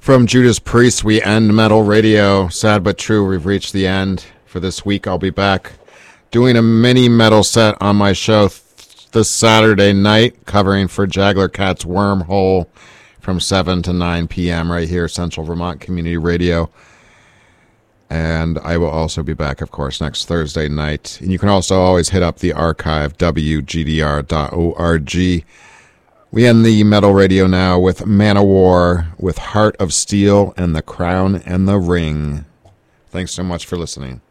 From Judas Priest, we end Metal Radio. Sad but true, we've reached the end for this week. I'll be back doing a mini metal set on my show this Saturday night, covering for Jagler Cat's Wormhole from 7 to 9 p.m. right here, Central Vermont Community Radio. And I will also be back, of course, next Thursday night. And you can also always hit up the archive, wgdr.org. We end the Metal Radio now with Manowar, with Heart of Steel and The Crown and the Ring. Thanks so much for listening.